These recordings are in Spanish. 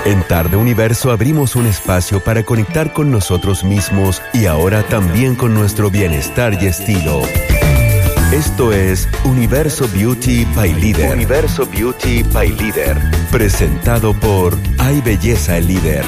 En Tarde Universo abrimos un espacio para conectar con nosotros mismos y ahora también con nuestro bienestar y estilo. Esto es Universo Beauty by Líder. Universo Beauty by Líder. Presentado por Hay Belleza el Líder.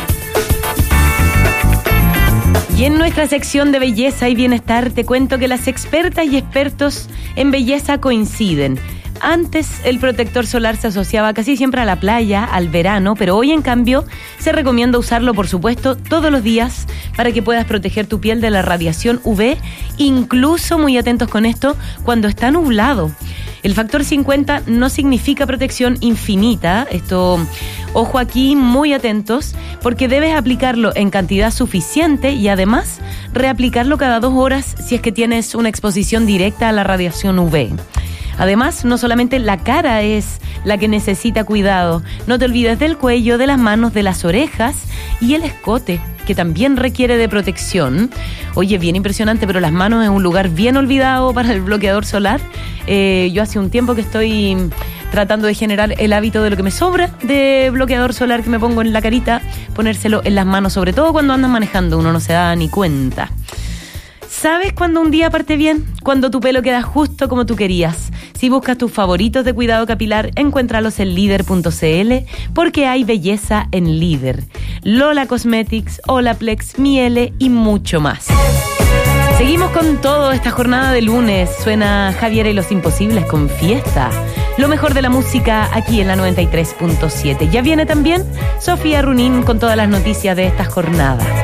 Y en nuestra sección de belleza y bienestar te cuento que las expertas y expertos en belleza coinciden. Antes el protector solar se asociaba casi siempre a la playa, al verano, pero hoy en cambio se recomienda usarlo, por supuesto, todos los días para que puedas proteger tu piel de la radiación UV, incluso, muy atentos con esto, cuando está nublado. El factor 50 no significa protección infinita, esto, ojo aquí, muy atentos, porque debes aplicarlo en cantidad suficiente y además reaplicarlo cada 2 horas si es que tienes una exposición directa a la radiación UV. Además, no solamente la cara es la que necesita cuidado, no te olvides del cuello, de las manos, de las orejas y el escote, que también requiere de protección. Oye, bien impresionante, pero las manos es un lugar bien olvidado para el bloqueador solar. Yo hace un tiempo que estoy tratando de generar el hábito de lo que me sobra de bloqueador solar que me pongo en la carita, ponérselo en las manos, sobre todo cuando andas manejando, uno no se da ni cuenta. ¿Sabes cuándo un día parte bien? Cuando tu pelo queda justo como tú querías. Si buscas tus favoritos de cuidado capilar, encuéntralos en líder.cl, porque hay belleza en Líder. Lola Cosmetics, Olaplex, Miele y mucho más. Seguimos con todo esta jornada de lunes. Suena Javiera y los Imposibles con Fiesta. Lo mejor de la música aquí en la 93.7. Ya viene también Sofía Runín con todas las noticias de esta jornada.